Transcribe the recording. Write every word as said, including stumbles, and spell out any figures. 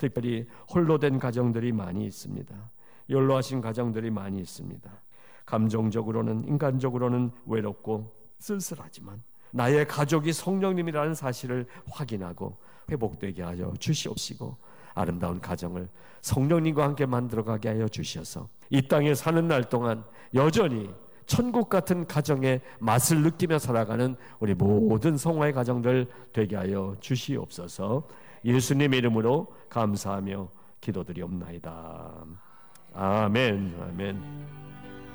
특별히 홀로 된 가정들이 많이 있습니다. 연로하신 가정들이 많이 있습니다. 감정적으로는, 인간적으로는 외롭고 쓸쓸하지만 나의 가족이 성령님이라는 사실을 확인하고 회복되게 하여 주시옵시고, 아름다운 가정을 성령님과 함께 만들어가게 하여 주셔서 이 땅에 사는 날 동안 여전히 천국 같은 가정의 맛을 느끼며 살아가는 우리 모든 성화의 가정들 되게 하여 주시옵소서. 예수님의 이름으로 감사하며 기도드리옵나이다. 아멘. 아멘.